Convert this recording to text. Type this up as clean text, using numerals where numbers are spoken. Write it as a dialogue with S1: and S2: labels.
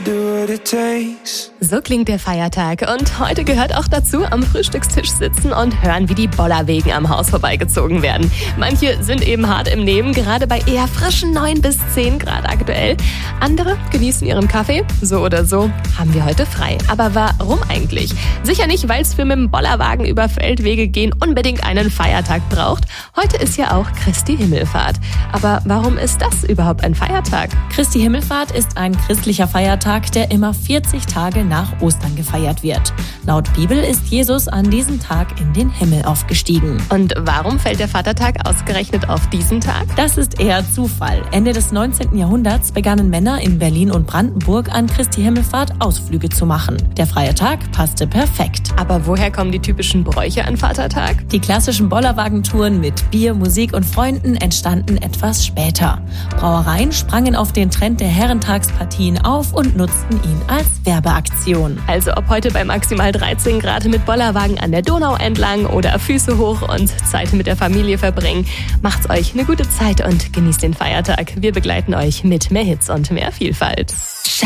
S1: do what it takes.
S2: So klingt der Feiertag und heute gehört auch dazu, am Frühstückstisch sitzen und hören, wie die Bollerwagen am Haus vorbeigezogen werden. Manche sind eben hart im Nehmen, gerade bei eher frischen 9 bis 10 Grad aktuell. Andere genießen ihren Kaffee. So oder so haben wir heute frei. Aber warum eigentlich? Sicher nicht, weil es für mit dem Bollerwagen über Feldwege gehen unbedingt einen Feiertag braucht. Heute ist ja auch Christi Himmelfahrt. Aber warum ist das überhaupt ein Feiertag?
S3: Christi Himmelfahrt ist ein christlicher Feiertag, der immer 40 Tage nach Ostern gefeiert wird. Laut Bibel ist Jesus an diesem Tag in den Himmel aufgestiegen.
S2: Und warum fällt der Vatertag ausgerechnet auf diesen Tag?
S3: Das ist eher Zufall. Ende des 19. Jahrhunderts begannen Männer in Berlin und Brandenburg an Christi Himmelfahrt Ausflüge zu machen. Der freie Tag passte perfekt.
S2: Aber woher kommen die typischen Bräuche an Vatertag?
S3: Die klassischen Bollerwagentouren mit Bier, Musik und Freunden entstanden etwas später. Brauereien sprangen auf den Trend der Herrentagspartien auf und nutzten ihn als Werbeaktion.
S2: Also ob heute bei maximal 13 Grad mit Bollerwagen an der Donau entlang oder Füße hoch und Zeit mit der Familie verbringen, macht's euch eine gute Zeit und genießt den Feiertag. Wir begleiten euch mit mehr Hits und mehr Vielfalt.